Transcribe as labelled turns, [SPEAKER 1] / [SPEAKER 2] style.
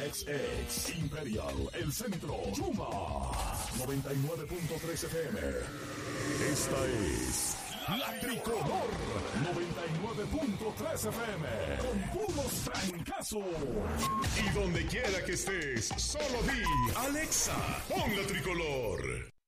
[SPEAKER 1] XX, Imperial, El Centro, Chuma, 99.3 FM. Esta es La Tricolor, 99.3 FM, con puros francazos. Y donde quiera que estés, solo di, Alexa, pon La Tricolor.